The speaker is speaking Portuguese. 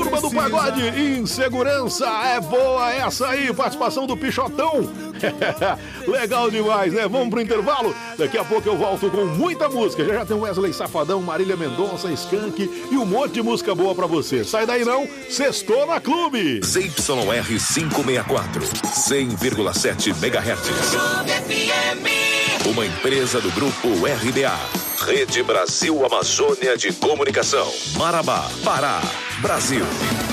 Turma do Pagode, Insegurança, é boa essa aí, participação do Pichotão. Legal demais, né? Vamos pro intervalo, daqui a pouco eu volto com muita música. Já tem Wesley Safadão, Marília Mendonça, Skank e um monte de música boa pra você. Sai daí não, sextou na Clube. ZYR 564, 100,7 MHz. Uma empresa do Grupo RBA. Rede Brasil Amazônia de Comunicação. Marabá, Pará, Brasil.